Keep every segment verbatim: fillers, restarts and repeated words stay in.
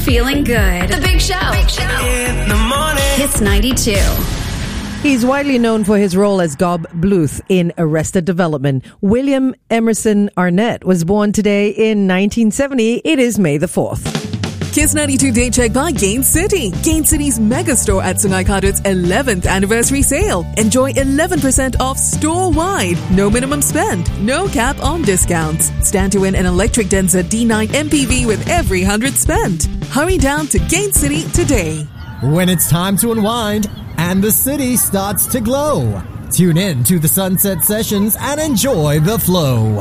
feeling good. The Big Show. Big Show. In the morning. Kiss ninety-two. He's widely known for his role as Gob Bluth in Arrested Development. William Emerson Arnett was born today in nineteen seventy. It is May the fourth. Kiss ninety-two Day Check by Gain City. Gain City's mega store at Sungai Kadut's eleventh anniversary sale. Enjoy eleven percent off store-wide. No minimum spend. No cap on discounts. Stand to win an electric Denza D nine M P V with every one hundred spent. Hurry down to Gain City today. When it's time to unwind and the city starts to glow, tune in to the Sunset Sessions and enjoy the flow.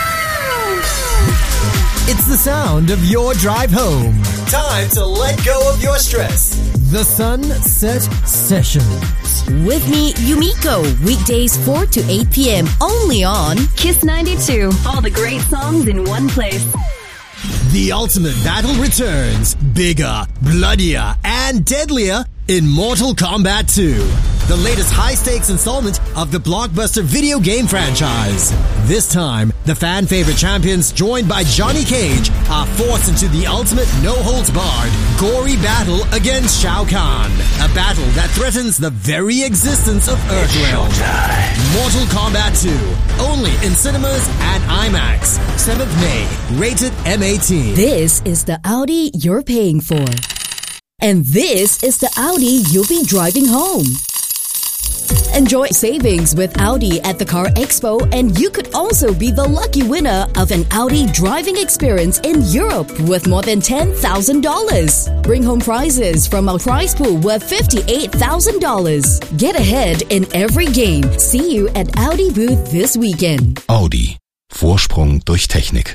It's the sound of your drive home. Time to let go of your stress. The Sunset Sessions. With me, Yumiko. Weekdays four to eight p.m. Only on Kiss ninety-two. All the great songs in one place. The ultimate battle returns. Bigger, bloodier, and deadlier in Mortal Kombat two. The latest high-stakes installment of the blockbuster video game franchise. This time, the fan-favorite champions, joined by Johnny Cage, are forced into the ultimate no-holds-barred, gory battle against Shao Kahn. A battle that threatens the very existence of Earthrealm. Mortal Kombat two, only in cinemas and IMAX. seventh of May, rated M eighteen. This is the Audi you're paying for. And this is the Audi you'll be driving home. Enjoy savings with Audi at the Car Expo, and you could also be the lucky winner of an Audi driving experience in Europe with more than ten thousand dollars. Bring home prizes from our prize pool worth fifty-eight thousand dollars. Get ahead in every game. See you at Audi booth this weekend. Audi. Vorsprung durch Technik.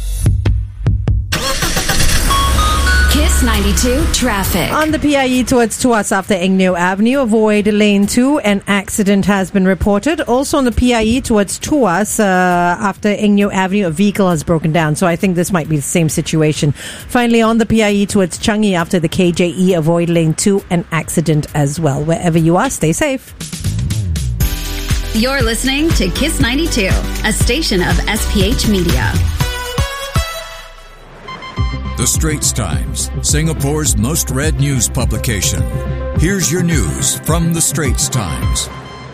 Kiss ninety-two traffic. On the P I E towards Tuas after Engnew Avenue, avoid lane two. An accident has been reported. Also on the P I E towards Tuas uh, after Engnew Avenue, a vehicle has broken down. So I think this might be the same situation. Finally, on the P I E towards Changi after the K J E, avoid lane two. An accident as well. Wherever you are, stay safe. You're listening to Kiss ninety-two, a station of S P H Media. The Straits Times, Singapore's most read news publication. Here's your news from The Straits Times.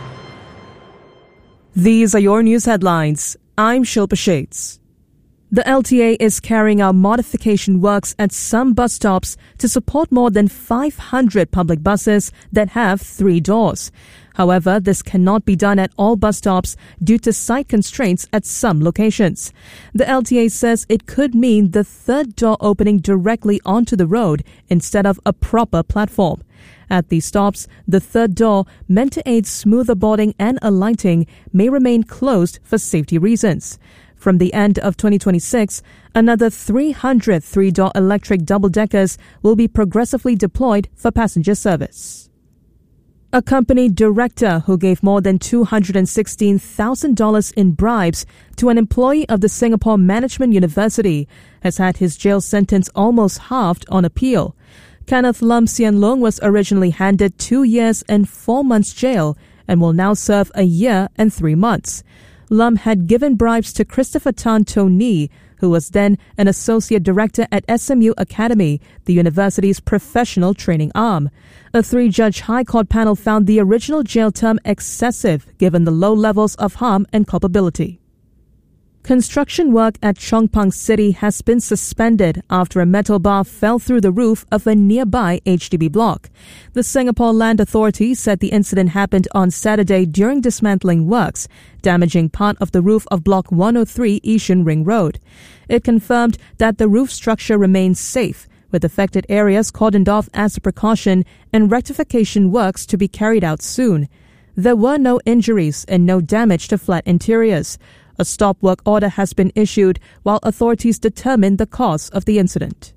These are your news headlines. I'm Shilpa Shades. The L T A is carrying out modification works at some bus stops to support more than five hundred public buses that have three doors. However, this cannot be done at all bus stops due to site constraints at some locations. The L T A says it could mean the third door opening directly onto the road instead of a proper platform. At these stops, the third door, meant to aid smoother boarding and alighting, may remain closed for safety reasons. From the end of twenty twenty-six, another three hundred three-door electric double-deckers will be progressively deployed for passenger service. A company director who gave more than two hundred sixteen thousand dollars in bribes to an employee of the Singapore Management University has had his jail sentence almost halved on appeal. Kenneth Lam Sian Loong was originally handed two years and four months jail and will now serve a year and three months. Lam had given bribes to Christopher Tan Tony, who was then an associate director at S M U Academy, the university's professional training arm. A three-judge High Court panel found the original jail term excessive given the low levels of harm and culpability. Construction work at Chong Pang City has been suspended after a metal bar fell through the roof of a nearby H D B block. The Singapore Land Authority said the incident happened on Saturday during dismantling works, damaging part of the roof of Block one oh three Yishun Ring Road. It confirmed that the roof structure remains safe, with affected areas cordoned off as a precaution and rectification works to be carried out soon. There were no injuries and no damage to flat interiors. A stop work order has been issued while authorities determine the cause of the incident.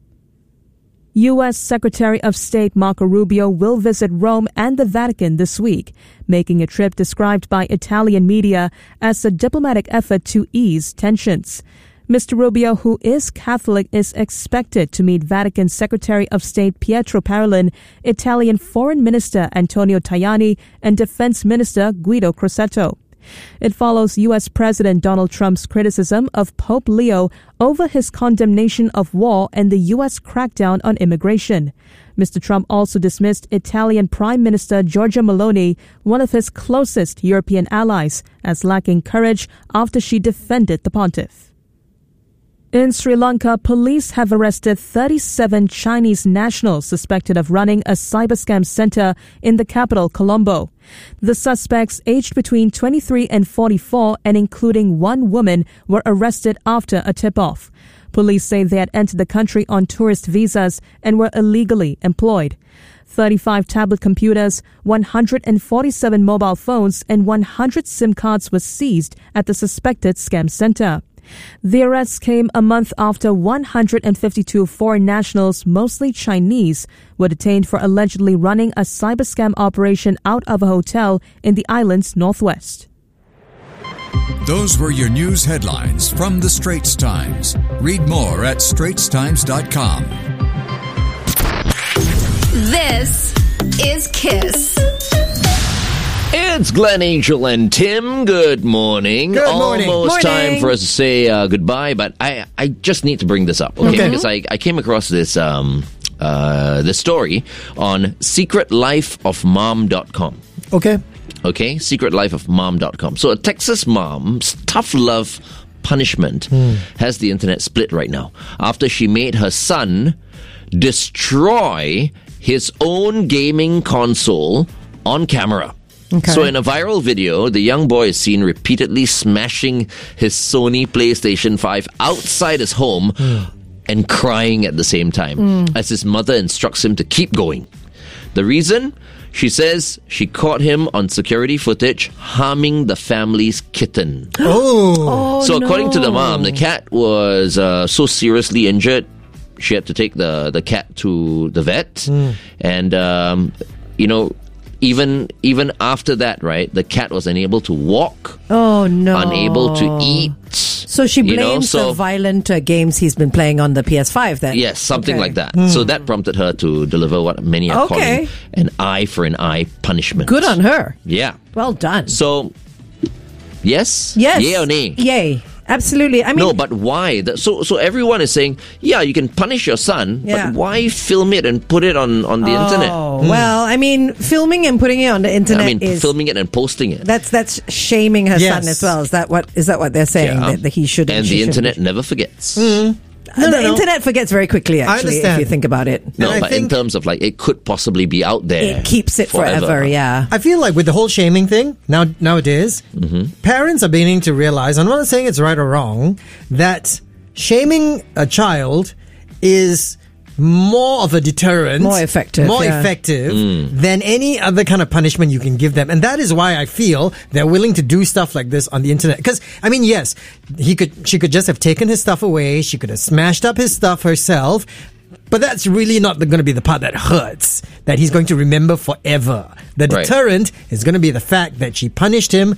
U S Secretary of State Marco Rubio will visit Rome and the Vatican this week, making a trip described by Italian media as a diplomatic effort to ease tensions. Mister Rubio, who is Catholic, is expected to meet Vatican Secretary of State Pietro Parolin, Italian Foreign Minister Antonio Tajani, and Defense Minister Guido Crosetto. It follows U S President Donald Trump's criticism of Pope Leo over his condemnation of war and the U S crackdown on immigration. Mister Trump also dismissed Italian Prime Minister Giorgia Meloni, one of his closest European allies, as lacking courage after she defended the pontiff. In Sri Lanka, police have arrested thirty-seven Chinese nationals suspected of running a cyber scam center in the capital, Colombo. The suspects, aged between twenty-three and forty-four and including one woman, were arrested after a tip-off. Police say they had entered the country on tourist visas and were illegally employed. thirty-five tablet computers, one hundred forty-seven mobile phones, and one hundred SIM cards were seized at the suspected scam center. The arrests came a month after one hundred fifty-two foreign nationals, mostly Chinese, were detained for allegedly running a cyber scam operation out of a hotel in the island's northwest. Those were your news headlines from the Straits Times. Read more at straits times dot com. This is Kiss. It's Glenn, Angel, and Tim. Good morning. Good morning. Almost Morning. time for us to say uh, goodbye, but I, I just need to bring this up, okay? Okay. Because I, I came across this um uh this story on secret life of mom dot com. Okay. Okay, secret life of mom dot com. So a Texas mom's tough love punishment Hmm. has the internet split right now after she made her son destroy his own gaming console on camera. Okay. So in a viral video, the young boy is seen repeatedly smashing his Sony PlayStation five outside his home and crying at the same time as his mother instructs him to keep going. The reason? She says she caught him on security footage harming the family's kitten. Oh. so according to the mom, the cat was uh, so seriously injured, she had to take the, the cat to the vet. And, um, you know, even even after that, right, the cat was unable to walk, Oh, no. unable to eat. So she you know, blames so- the violent uh, games he's been playing on the P S five then? Yes, something Okay. like that. So that prompted her to deliver what many are Okay. calling an eye for an eye punishment. Good on her. Yeah. Well done. So, yes? Yes. Yay or nay? Yay. Absolutely. I mean, No, but why? The- So, so everyone is saying, yeah, you can punish your son, Yeah. but why film it and put it on, on the internet? Oh, well, I mean, filming and putting it on the internet I mean, is filming it and posting it. that's that's shaming her Yes. son as well. Is that what is that what they're saying Yeah. that, that he should? And she the shouldn't internet be- never forgets. the no, no. internet forgets very quickly. Actually, if understand. you think about it, No, And I but in think- terms of like, it could possibly be out there. it keeps it forever. Yeah. I feel like with the whole shaming thing now nowadays, parents are beginning to realize, I'm not saying it's right or wrong, that shaming a child is more of a deterrent, More effective, more yeah. effective than any other kind of punishment you can give them. And that is why I feel they're willing to do stuff like this on the internet. Because, I mean, yes, he could, she could just have taken his stuff away. She could have smashed up his stuff herself. But that's really not going to be the part that hurts, that he's going to remember forever. The Right. deterrent is going to be the fact that she punished him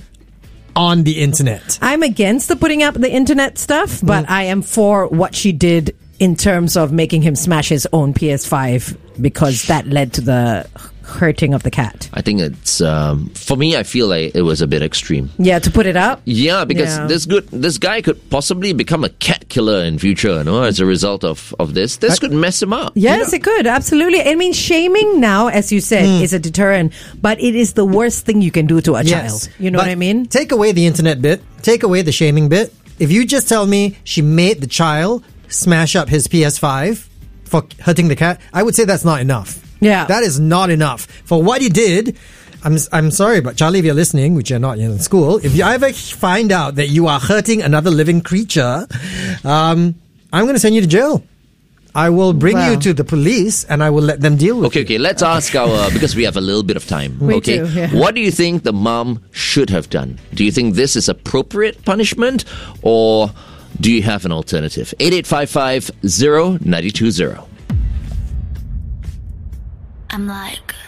on the internet. I'm against the putting up the internet stuff, but I am for what she did in terms of making him smash his own P S five because that led to the hurting of the cat. I think it's, um, for me, I feel like it was a bit extreme. Yeah, to put it up. Yeah, because Yeah. this good this guy could possibly become a cat killer in future, you know, as a result of, of this. This could mess him up. Yes, it could. Absolutely. I mean, shaming now, as you said, is a deterrent, but it is the worst thing you can do to a child. You know But what I mean? Take away the internet bit, take away the shaming bit. If you just tell me she made the child smash up his P S five for hurting the cat, I would say that's not enough. Yeah. That is not enough. For what he did, I'm I'm sorry, but Charlie, if you're listening, which you're not, you're in school, if you ever find out that you are hurting another living creature, um, I'm going to send you to jail. I will bring Wow. you to the police and I will let them deal with Okay, you. okay, let's ask our, because we have a little bit of time. We okay. do, yeah. What do you think the mom should have done? Do you think this is appropriate punishment or do you have an alternative? eight eight five five, zero nine two zero. I'm like